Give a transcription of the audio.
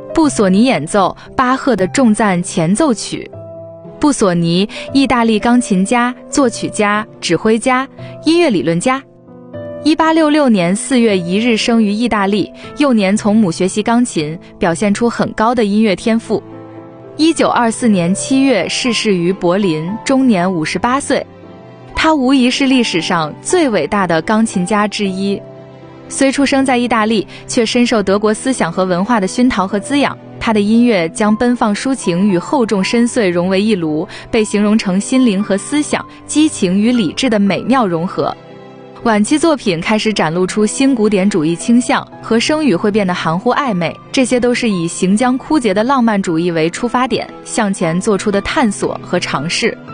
布索尼演奏巴赫的重赞前奏曲。布索尼，意大利钢琴家、作曲家、指挥家、音乐理论家。1866年4月1日生于意大利，幼年从母学习钢琴，表现出很高的音乐天赋。1924年7月逝世于柏林，终年58岁。他无疑是历史上最伟大的钢琴家之一。虽出生在意大利，却深受德国思想和文化的熏陶和滋养。他的音乐将奔放抒情与厚重深邃融为一炉，被形容成心灵和思想、激情与理智的美妙融合。晚期作品开始展露出新古典主义倾向，和声语会变得含糊暧昧，这些都是以行将枯竭的浪漫主义为出发点，向前做出的探索和尝试。